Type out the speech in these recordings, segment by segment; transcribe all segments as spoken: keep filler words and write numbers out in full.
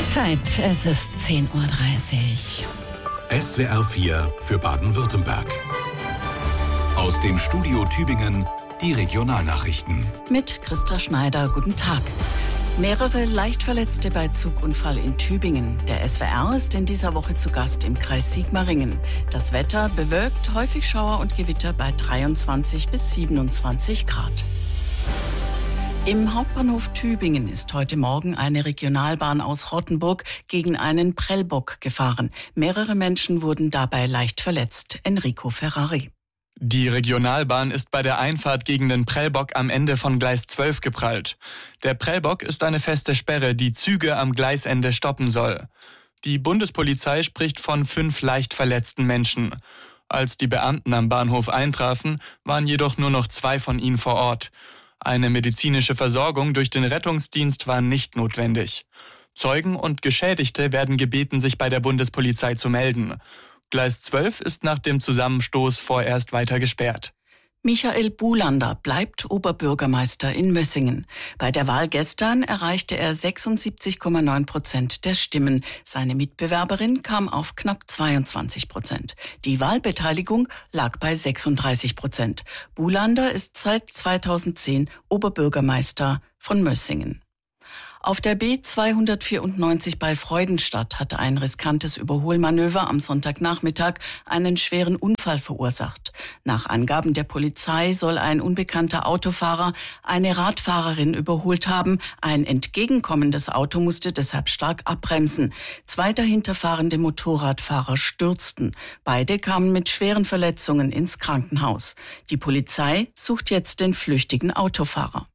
Zeit, es ist zehn Uhr dreißig. S W R vier für Baden-Württemberg. Aus dem Studio Tübingen die Regionalnachrichten. Mit Christa Schneider, guten Tag. Mehrere Leichtverletzte bei Zugunfall in Tübingen. Der S W R ist in dieser Woche zu Gast im Kreis Sigmaringen. Das Wetter bewölkt, häufig Schauer und Gewitter bei dreiundzwanzig bis siebenundzwanzig Grad. Im Hauptbahnhof Tübingen ist heute Morgen eine Regionalbahn aus Rottenburg gegen einen Prellbock gefahren. Mehrere Menschen wurden dabei leicht verletzt. Enrico Ferrari. Die Regionalbahn ist bei der Einfahrt gegen den Prellbock am Ende von Gleis zwölf geprallt. Der Prellbock ist eine feste Sperre, die Züge am Gleisende stoppen soll. Die Bundespolizei spricht von fünf leicht verletzten Menschen. Als die Beamten am Bahnhof eintrafen, waren jedoch nur noch zwei von ihnen vor Ort. Eine medizinische Versorgung durch den Rettungsdienst war nicht notwendig. Zeugen und Geschädigte werden gebeten, sich bei der Bundespolizei zu melden. Gleis zwölf ist nach dem Zusammenstoß vorerst weiter gesperrt. Michael Bulander bleibt Oberbürgermeister in Mössingen. Bei der Wahl gestern erreichte er sechsundsiebzig Komma neun Prozent der Stimmen. Seine Mitbewerberin kam auf knapp zweiundzwanzig Prozent. Die Wahlbeteiligung lag bei sechsunddreißig Prozent. Bulander ist seit zweitausendzehn Oberbürgermeister von Mössingen. Auf der B zweihundertvierundneunzig bei Freudenstadt hatte ein riskantes Überholmanöver am Sonntagnachmittag einen schweren Unfall verursacht. Nach Angaben der Polizei soll ein unbekannter Autofahrer eine Radfahrerin überholt haben. Ein entgegenkommendes Auto musste deshalb stark abbremsen. Zwei dahinterfahrende Motorradfahrer stürzten. Beide kamen mit schweren Verletzungen ins Krankenhaus. Die Polizei sucht jetzt den flüchtigen Autofahrer.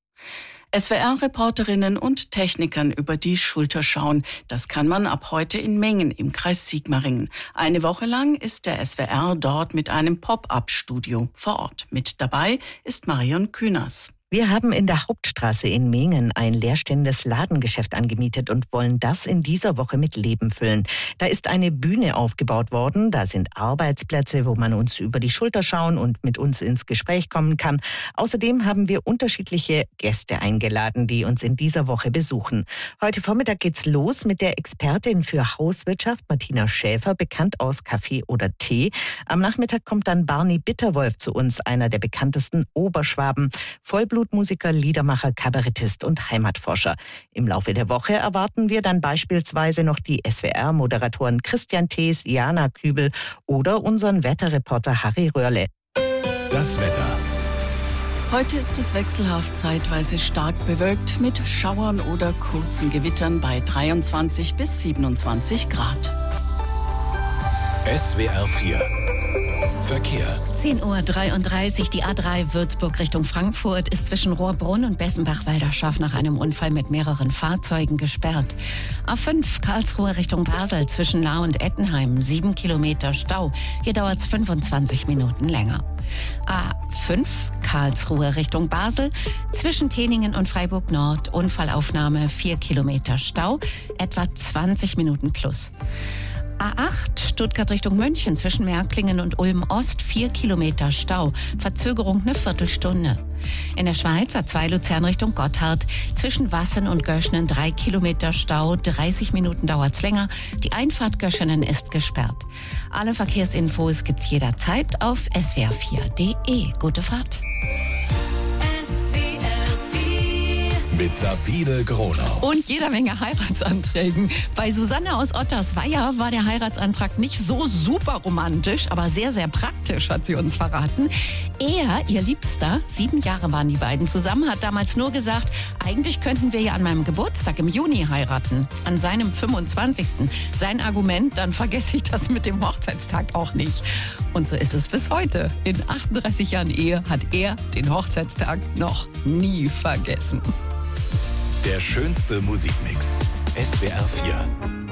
S W R-Reporterinnen und Technikern über die Schulter schauen. Das kann man ab heute in Mengen im Kreis Sigmaringen. Eine Woche lang ist der S W R dort mit einem Pop-up-Studio vor Ort. Mit dabei ist Marion Künast. Wir haben in der Hauptstraße in Mengen ein leerstehendes Ladengeschäft angemietet und wollen das in dieser Woche mit Leben füllen. Da ist eine Bühne aufgebaut worden, da sind Arbeitsplätze, wo man uns über die Schulter schauen und mit uns ins Gespräch kommen kann. Außerdem haben wir unterschiedliche Gäste eingeladen, die uns in dieser Woche besuchen. Heute Vormittag geht's los mit der Expertin für Hauswirtschaft Martina Schäfer, bekannt aus Kaffee oder Tee. Am Nachmittag kommt dann Barney Bitterwolf zu uns, einer der bekanntesten Oberschwaben, Vollblut Musiker, Liedermacher, Kabarettist und Heimatforscher. Im Laufe der Woche erwarten wir dann beispielsweise noch die S W R-Moderatoren Christian Thees, Jana Kübel oder unseren Wetterreporter Harry Röhrle. Das Wetter. Heute ist es wechselhaft, zeitweise stark bewölkt mit Schauern oder kurzen Gewittern bei dreiundzwanzig bis siebenundzwanzig Grad. S W R vier Verkehr. zehn Uhr dreiunddreißig, die A drei Würzburg Richtung Frankfurt ist zwischen Rohrbrunn und Bessenbach-Walderschaft nach einem Unfall mit mehreren Fahrzeugen gesperrt. A fünf Karlsruhe Richtung Basel zwischen Lahr und Ettenheim, sieben Kilometer Stau. Hier dauert es fünfundzwanzig Minuten länger. A fünf Karlsruhe Richtung Basel zwischen Teningen und Freiburg Nord, Unfallaufnahme, vier Kilometer Stau, etwa zwanzig Minuten plus. A acht Stuttgart Richtung München zwischen Märklingen und Ulm Ost, vier Kilometer Stau, Verzögerung eine Viertelstunde. In der Schweiz A zwei Luzern Richtung Gotthard zwischen Wassen und Göschenen, drei Kilometer Stau, dreißig Minuten dauert's länger. Die Einfahrt Göschenen ist gesperrt. Alle Verkehrsinfos gibt's jederzeit auf s w r vier punkt d e. Gute Fahrt. Mit Sabine Gronau. Und jeder Menge Heiratsanträgen. Bei Susanne aus Ottersweier war der Heiratsantrag nicht so super romantisch, aber sehr, sehr praktisch, hat sie uns verraten. Er, ihr Liebster, sieben Jahre waren die beiden zusammen, hat damals nur gesagt, eigentlich könnten wir ja an meinem Geburtstag im Juni heiraten. An seinem fünfundzwanzigsten Sein Argument, dann vergesse ich das mit dem Hochzeitstag auch nicht. Und so ist es bis heute. In achtunddreißig Jahren Ehe hat er den Hochzeitstag noch nie vergessen. Der schönste Musikmix. S W R vier.